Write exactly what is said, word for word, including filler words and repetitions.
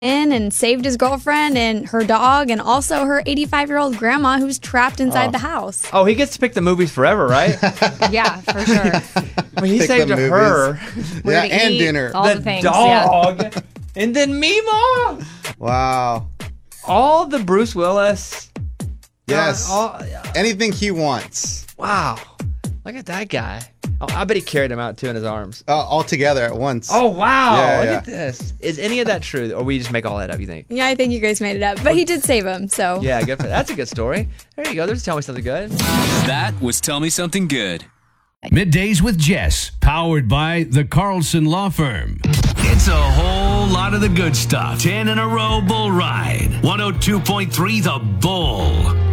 in and saved his girlfriend and her dog and also her eighty-five-year-old grandma who's trapped inside oh. the house. Oh, he gets to pick the movies forever, right? Yeah, for sure. But he Pick saved the her. We're yeah, gonna and eat dinner. all the, the things, dog. yeah. And then Mima. Wow. All the Bruce Willis. Yes. Uh, all, Anything he wants. wow. Look at that guy. Oh, I bet he carried him out too in his arms. Uh, all together at once. Oh, wow. Yeah, Look yeah. at this. Is any of that true? Or we just make all that up, you think? Yeah, I think you guys made it up. But he did save him, so. Yeah, good for that's a good story. There you go. There's Tell Me Something Good. That was Tell Me Something Good. Middays with Jess, powered by the Carlson Law Firm. It's a whole lot of the good stuff. ten in a row bull ride. one oh two point three The Bull.